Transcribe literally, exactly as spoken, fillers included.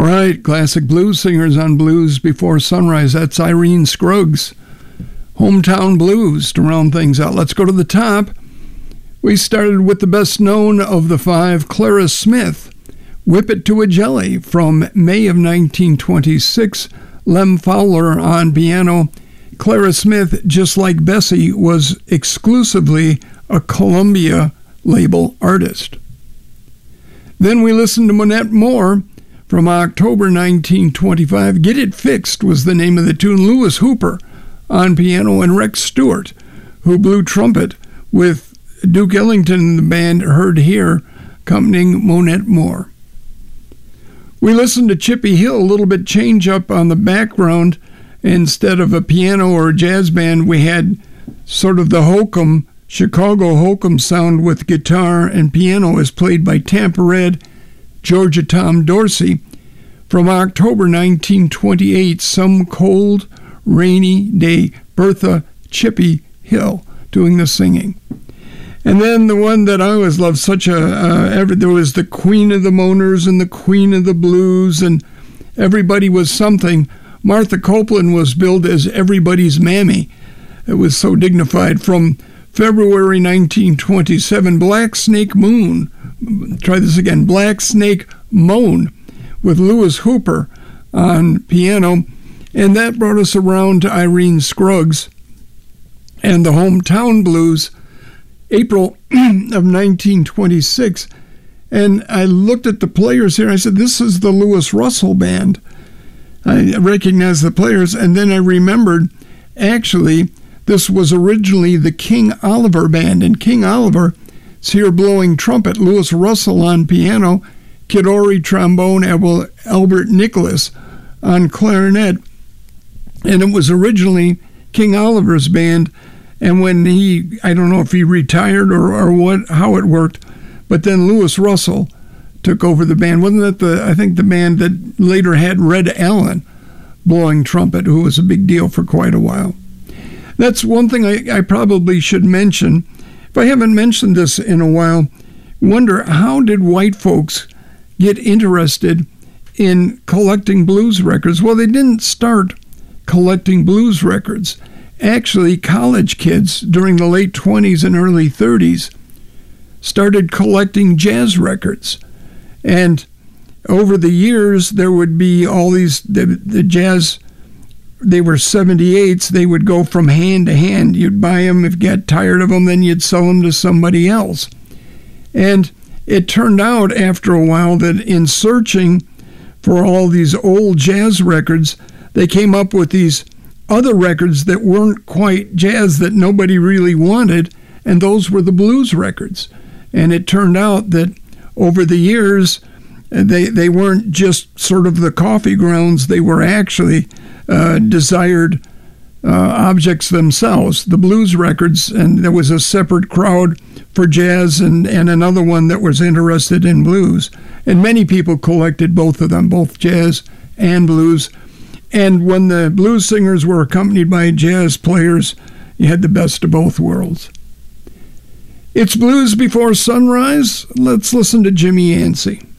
right, classic blues singers on Blues Before Sunrise. That's Irene Scruggs, Hometown Blues, to round things out. Let's go to the top. We started with the best known of the five, Clara Smith, Whip It to a Jelly, from May of nineteen twenty-six. Lem Fowler on piano. Clara Smith, just like Bessie, was exclusively a Columbia label artist. Then we listened to Monette Moore from October nineteen twenty-five. Get It Fixed was the name of the tune. Louis Hooper on piano and Rex Stewart, who blew trumpet with Duke Ellington, the band heard here, accompanying Monette Moore. We listened to Chippy Hill, a little bit change up on the background. Instead of a piano or a jazz band, we had sort of the hokum, Chicago hokum sound with guitar and piano, as played by Tampa Red, Georgia Tom Dorsey. From October nineteen twenty-eight, Some Cold, Rainy Day, Bertha Chippy Hill doing the singing. And then the one that I always loved, such a, uh, every, there was the Queen of the Moaners and the Queen of the Blues, and everybody was something. Martha Copeland was billed as everybody's mammy. It was so dignified. From February nineteen twenty-seven, Black Snake Moon, try this again, Black Snake Moan, with Louis Hooper on piano. And that brought us around to Irene Scruggs and the Hometown Blues, April of nineteen twenty-six. And I looked at the players here. I said, this is the Louis Russell Band. I recognized the players, and then I remembered, actually, this was originally the King Oliver Band. And King Oliver is here blowing trumpet, Louis Russell on piano, Kid Ory trombone, Albert Nicholas on clarinet. And it was originally King Oliver's band. And when he, I don't know if he retired or, or what, how it worked, but then Louis Russell took over the band. Wasn't that the, I think the band that later had Red Allen blowing trumpet, who was a big deal for quite a while. That's one thing I, I probably should mention. If I haven't mentioned this in a while, wonder how did white folks get interested in collecting blues records? Well, they didn't start collecting blues records. Actually, college kids during the late twenties and early thirties started collecting jazz records. And over the years, there would be all these, the, the jazz, they were seventy-eights, they would go from hand to hand. You'd buy them, if you got tired of them, then you'd sell them to somebody else. And it turned out after a while that in searching for all these old jazz records, they came up with these other records that weren't quite jazz, that nobody really wanted, and those were the blues records. And it turned out that over the years, they they weren't just sort of the coffee grounds, they were actually uh, desired uh, objects themselves, the blues records, and there was a separate crowd for jazz and, and another one that was interested in blues. And many people collected both of them, both jazz and blues. And when the blues singers were accompanied by jazz players, you had the best of both worlds. It's Blues Before Sunrise. Let's listen to Jimmy Yancey.